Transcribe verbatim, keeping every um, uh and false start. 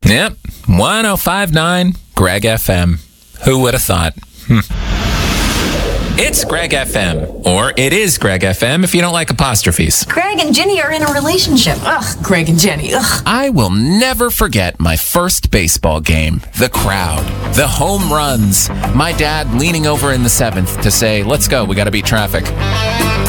Yep, one oh five point nine Greg F M. Who would have thought? Hmm. It's Greg F M, or it is Greg F M if you don't like apostrophes. Greg and Jenny are in a relationship. Ugh, Greg and Jenny, ugh. I will never forget my first baseball game. The crowd, the home runs, my dad leaning over in the seventh to say, let's go, we got to beat traffic.